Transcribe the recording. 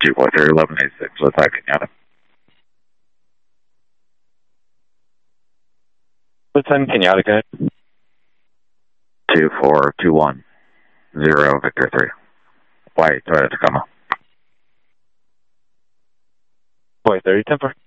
243 1186, what's that, Kenyatta? What's that, Kenyatta, guys? 24210, Victor 3. White, Toyota Tacoma. Boy, 30 temper.